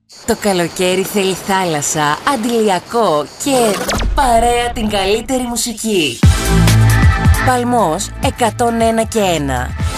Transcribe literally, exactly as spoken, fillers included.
Το καλοκαίρι θέλει θάλασσα, αντιλιακό και παρέα την καλύτερη μουσική. Παλμός εκατόν ένα και ένα.